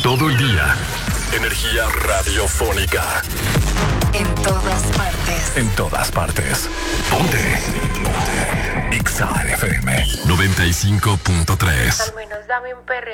todo el día. Energía radiofónica. En todas partes. En todas partes. Ponte. Ponte. Exa FM 95.3. Al menos dame un perreo.